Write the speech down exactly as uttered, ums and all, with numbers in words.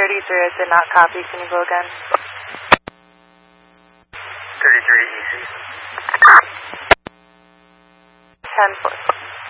thirty-three, I did not copy. Can you go again? thirty-three, easy. ten foot.